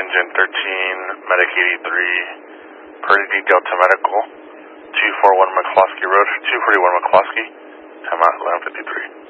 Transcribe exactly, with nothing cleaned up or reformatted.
Engine thirteen, Medic eighty-three, Purdy Delta Medical, two forty-one McCloskey Road, two forty-one McCloskey, time out eleven fifty-three.